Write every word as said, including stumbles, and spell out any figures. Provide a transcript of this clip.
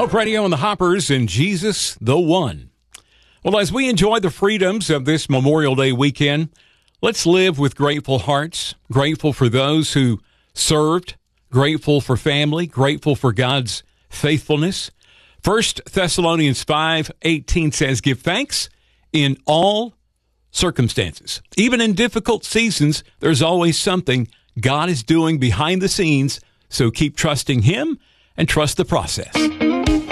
Hope Radio and the Hoppers and Jesus the One. Well, as we enjoy the freedoms of this Memorial Day weekend, let's live with grateful hearts, grateful for those who served, grateful for family, grateful for God's faithfulness. First Thessalonians five eighteen says, give thanks in all circumstances. Even in difficult seasons, there's always something God is doing behind the scenes, so keep trusting Him and trust the process.